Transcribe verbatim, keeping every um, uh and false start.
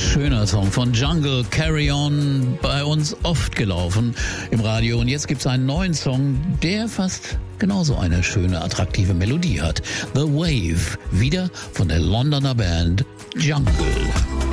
Schöner Song von Jungle, Carry On, bei uns oft gelaufen im Radio. Und jetzt gibt es einen neuen Song, der fast genauso eine schöne, attraktive Melodie hat. The Wave, wieder von der Londoner Band Jungle.